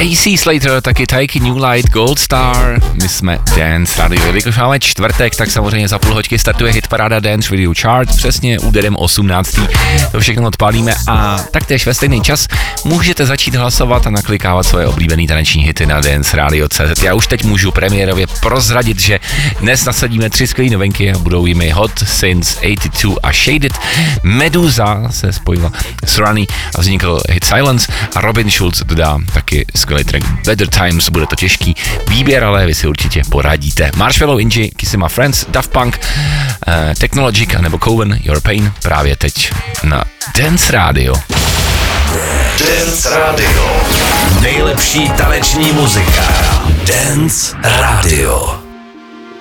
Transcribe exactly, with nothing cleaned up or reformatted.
A C Slater, taky Taiki New Light, Gold Star, my jsme Dance Radio. Jelikož máme čtvrtek, tak samozřejmě za půl hoďky startuje hitparáda Dance Radio Chart, přesně úderem osmnáctý To všechno odpálíme a taktéž ve stejný čas můžete začít hlasovat a naklikávat svoje oblíbené taneční hity na dance radio tečka cé zet. Já už teď můžu premiérově prozradit, že dnes nasadíme tři skvělé novinky a budou jimi Hot Since osmdesát dva a Shaded. Meduza se spojila s Runny a vznikl hit Silence a Robin Schulz dodá taky skvělý track Better Times. Bude to těžký výběr, ale vy si určitě poradíte. Marshmello, Inji, Kissy My Friends, Daft Punk, uh, Technologic nebo Coven, Your Pain právě teď na Dance Radio. Dance Radio. Nejlepší taneční muzika. Dance Radio.